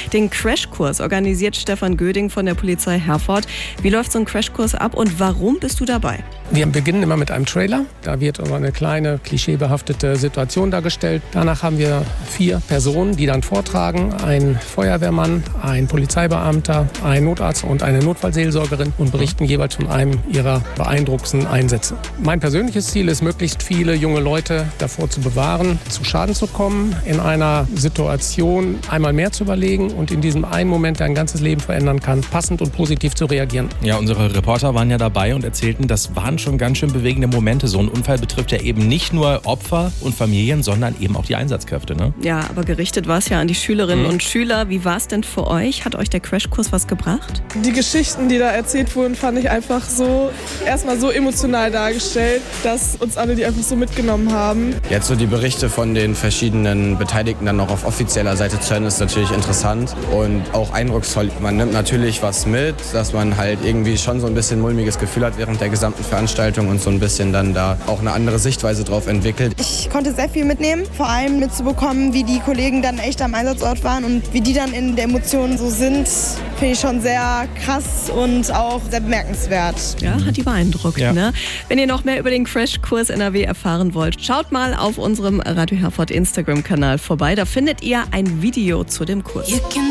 Den Crashkurs organisiert Stefan Göding von der Polizei Herford. Wie läuft so ein Crashkurs ab und warum bist du dabei? Wir beginnen immer mit einem Trailer. Da wird immer eine kleine, klischeebehaftete Situation dargestellt. Danach haben wir 4 Personen, die dann vortragen. Ein Feuerwehrmann, ein Polizeibeamter, ein Notarzt und eine Notfallseelsorgerin und berichten jeweils von einem ihrer beeindruckendsten Einsätze. Mein persönliches Ziel ist, möglichst viele junge Leute davor zu bewahren, zu Schaden zu kommen, in einer Situation einmal mehr zu überlegen und in diesem einen Moment, der ein ganzes Leben verändern kann, passend und positiv zu reagieren. Ja, unsere Reporter waren ja dabei und erzählten, das waren schon ganz schön bewegende Momente. So ein Unfall betrifft ja eben nicht nur Opfer und Familien, sondern eben auch die Einsatzkräfte, ne? Ja, aber gerichtet war es ja an die Schülerinnen und Schüler. Wie war es denn für euch? Hat euch der Crashkurs was gebracht? Die Geschichten, die da erzählt wurden, fand ich einfach erstmal so emotional dargestellt, dass uns alle die einfach so mitgenommen haben. Jetzt so die Berichte von den verschiedenen Beteiligten dann noch auf offizieller Seite zu hören, ist natürlich interessant und auch eindrucksvoll. Man nimmt natürlich was mit, dass man halt irgendwie schon so ein bisschen mulmiges Gefühl hat während der gesamten Veranstaltung und so ein bisschen dann da auch eine andere Sichtweise drauf entwickelt. Ich konnte sehr viel mitnehmen, vor allem mitzubekommen, wie die Kollegen dann echt am Einsatzort waren und wie die dann in der Emotionen so sind, finde ich schon sehr krass und auch sehr bemerkenswert. Ja, hat die beeindruckt, Ja. ne? Wenn ihr noch mehr über den Crashkurs NRW erfahren wollt, schaut mal auf unserem Radio Herford Instagram-Kanal vorbei. Da findet ihr ein Video zu dem Kurs.